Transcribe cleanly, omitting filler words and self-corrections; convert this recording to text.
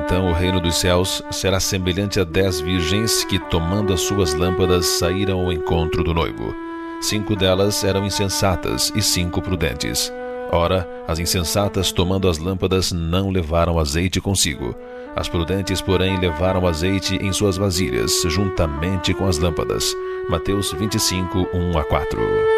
então o reino dos céus será semelhante a 10 virgens que, tomando as suas lâmpadas, saíram ao encontro do noivo. 5 delas eram insensatas e 5 prudentes. Ora, as insensatas, tomando as lâmpadas, não levaram azeite consigo. As prudentes, porém, levaram azeite em suas vasilhas, juntamente com as lâmpadas. Mateus 25, 1-4.